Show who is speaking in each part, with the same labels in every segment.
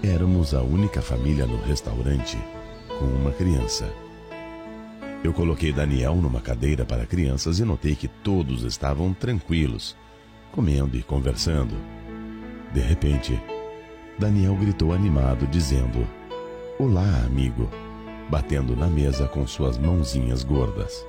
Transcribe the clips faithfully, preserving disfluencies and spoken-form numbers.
Speaker 1: Éramos a única família no restaurante com uma criança. Eu coloquei Daniel numa cadeira para crianças e notei que todos estavam tranquilos, comendo e conversando. De repente, Daniel gritou animado, dizendo: "Olá, amigo", batendo na mesa com suas mãozinhas gordas.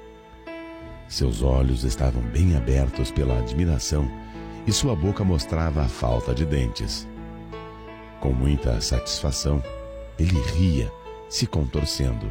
Speaker 1: Seus olhos estavam bem abertos pela admiração e sua boca mostrava a falta de dentes. Com muita satisfação, ele ria, se contorcendo.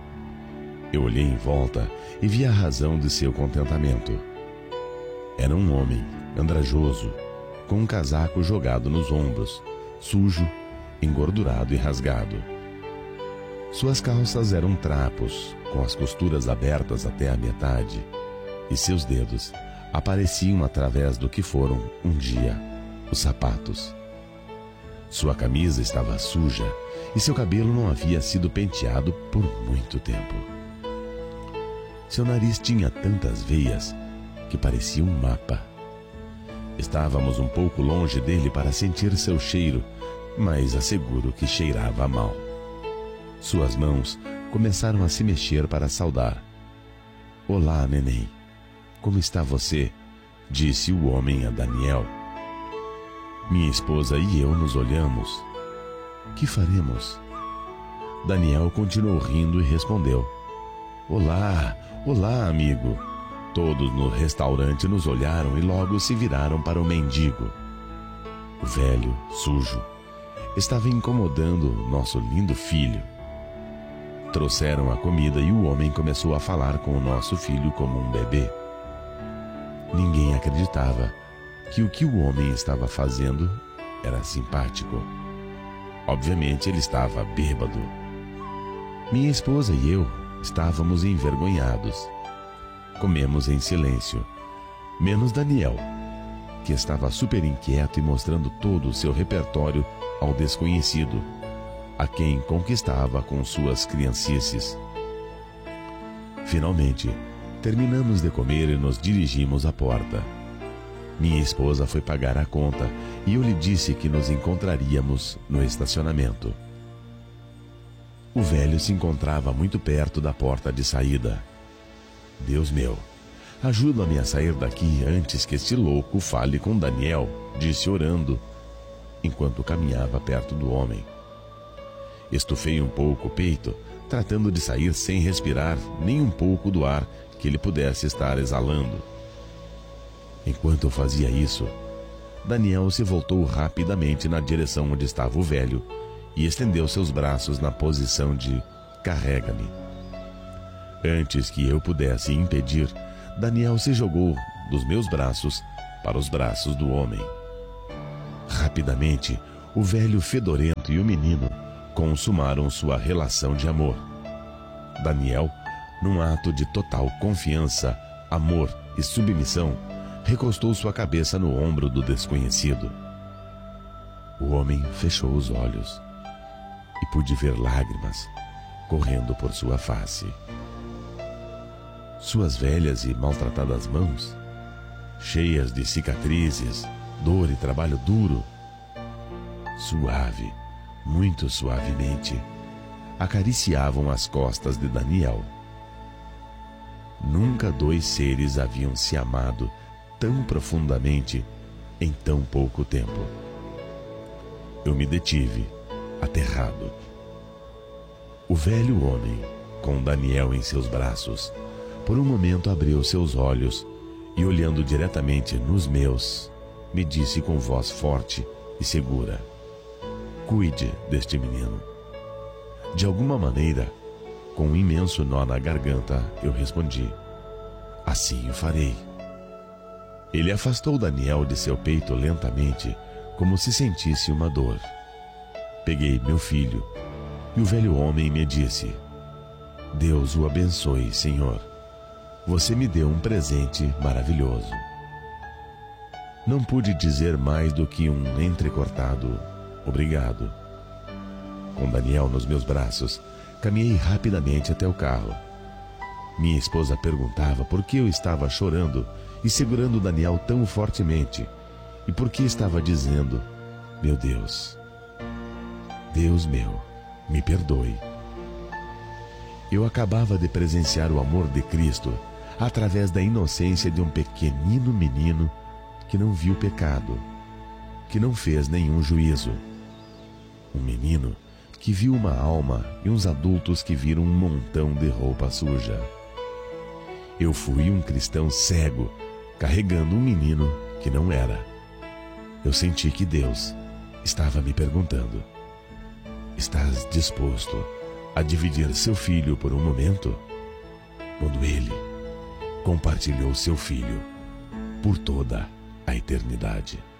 Speaker 1: Eu olhei em volta e vi a razão de seu contentamento. Era um homem andrajoso, com um casaco jogado nos ombros, sujo, engordurado e rasgado. Suas calças eram trapos, com as costuras abertas até a metade, e seus dedos apareciam através do que foram, um dia, os sapatos. Sua camisa estava suja e seu cabelo não havia sido penteado por muito tempo. Seu nariz tinha tantas veias que parecia um mapa. Estávamos um pouco longe dele para sentir seu cheiro, mas asseguro que cheirava mal. Suas mãos começaram a se mexer para saudar. "Olá, neném. Como está você?", disse o homem a Daniel. Minha esposa e eu nos olhamos. "Que faremos?" Daniel continuou rindo e respondeu: "Olá, olá, amigo." Todos no restaurante nos olharam e logo se viraram para o mendigo. O velho, sujo, estava incomodando nosso lindo filho. Trouxeram a comida e o homem começou a falar com o nosso filho como um bebê. Ninguém acreditava que o que o homem estava fazendo era simpático. Obviamente ele estava bêbado. Minha esposa e eu estávamos envergonhados. Comemos em silêncio, menos Daniel, que estava super inquieto e mostrando todo o seu repertório ao desconhecido, a quem conquistava com suas criancices. Finalmente, terminamos de comer e nos dirigimos à porta. Minha esposa foi pagar a conta e eu lhe disse que nos encontraríamos no estacionamento. O velho se encontrava muito perto da porta de saída. "Deus meu, ajuda-me a sair daqui antes que este louco fale com Daniel", disse orando, enquanto caminhava perto do homem. Estufei um pouco o peito, tratando de sair sem respirar nem um pouco do ar que ele pudesse estar exalando. Enquanto eu fazia isso, Daniel se voltou rapidamente na direção onde estava o velho e estendeu seus braços na posição de "carrega-me". Antes que eu pudesse impedir, Daniel se jogou dos meus braços para os braços do homem. Rapidamente, o velho fedorento e o menino consumaram sua relação de amor. Daniel, num ato de total confiança, amor e submissão, recostou sua cabeça no ombro do desconhecido. O homem fechou os olhos e pude ver lágrimas correndo por sua face. Suas velhas e maltratadas mãos, cheias de cicatrizes, dor e trabalho duro, suave, muito suavemente, acariciavam as costas de Daniel. Nunca dois seres haviam se amado tão profundamente em tão pouco tempo. Eu me detive, aterrado. O velho homem, com Daniel em seus braços, por um momento abriu seus olhos e, olhando diretamente nos meus, me disse com voz forte e segura: "Cuide deste menino." De alguma maneira, com um imenso nó na garganta, eu respondi: "Assim o farei." Ele afastou Daniel de seu peito lentamente, como se sentisse uma dor. Peguei meu filho e o velho homem me disse: "Deus o abençoe, Senhor. Você me deu um presente maravilhoso." Não pude dizer mais do que um entrecortado "obrigado." Com Daniel nos meus braços, caminhei rapidamente até o carro. Minha esposa perguntava por que eu estava chorando e segurando Daniel tão fortemente, e por que estava dizendo: "Meu Deus." Deus meu, me perdoe. Eu acabava de presenciar o amor de Cristo através da inocência de um pequenino menino que não viu pecado, que não fez nenhum juízo. Um menino que viu uma alma e uns adultos que viram um montão de roupa suja. Eu fui um cristão cego, carregando um menino que não era. Eu senti que Deus estava me perguntando: estás disposto a dividir seu filho por um momento? Quando ele compartilhou seu filho por toda a eternidade.